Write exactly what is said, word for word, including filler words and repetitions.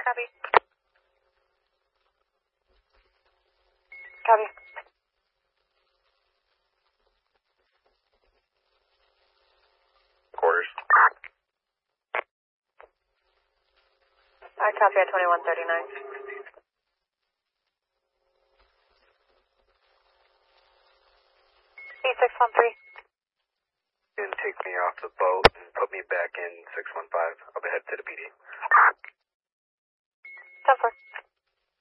Copy. Copy. Quarters. I copy at twenty-one thirty-nine. C six one three. And take me off the boat and put me back in six one five. I'll be headed to the P D. ten four.